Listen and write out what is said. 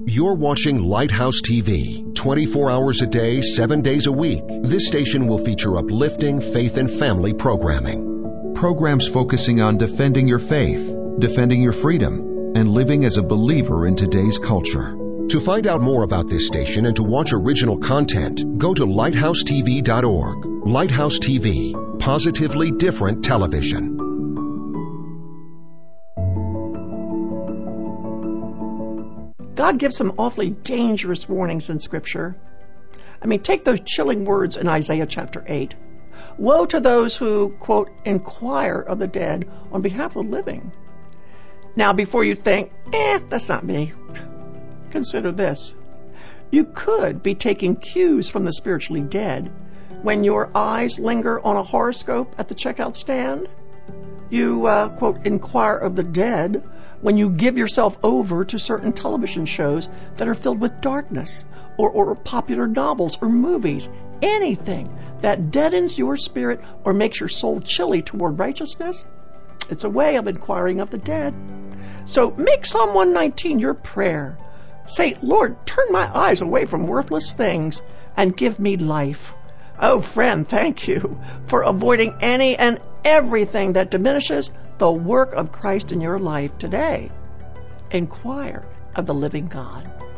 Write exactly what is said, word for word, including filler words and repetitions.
You're watching Lighthouse T V, twenty-four hours a day, seven days a week. This station will feature uplifting faith and family programming. Programs focusing on defending your faith, defending your freedom, and living as a believer in today's culture. To find out more about this station and to watch original content, go to lighthouse t v dot org. Lighthouse T V, positively different television. God gives some awfully dangerous warnings in Scripture. I mean, take those chilling words in Isaiah chapter eight. Woe to those who, quote, inquire of the dead on behalf of the living. Now, before you think, eh, that's not me, consider this. You could be taking cues from the spiritually dead when your eyes linger on a horoscope at the checkout stand. You, uh, quote, inquire of the dead when you give yourself over to certain television shows that are filled with darkness, or, or popular novels or movies, anything that deadens your spirit or makes your soul chilly toward righteousness. It's a way of inquiring of the dead. So make Psalm one nineteen your prayer. Say, Lord, turn my eyes away from worthless things and give me life. Oh, friend, thank you for avoiding any and everything that diminishes the work of Christ in your life today. Inquire of the living God.